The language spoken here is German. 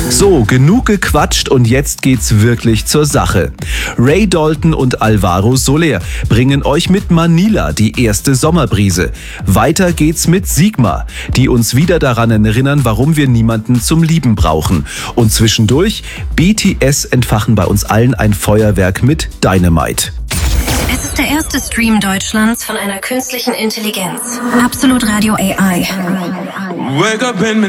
So, genug gequatscht und jetzt geht's wirklich zur Sache. Ray Dalton und Alvaro Soler bringen euch mit Manila die erste Sommerbrise. Weiter geht's mit Sigma, die uns wieder daran erinnern, warum wir niemanden zum Lieben brauchen. Und zwischendurch, BTS entfachen bei uns allen ein Feuerwerk mit Dynamite. Es ist der erste Stream Deutschlands von einer künstlichen Intelligenz. Absolut Radio AI.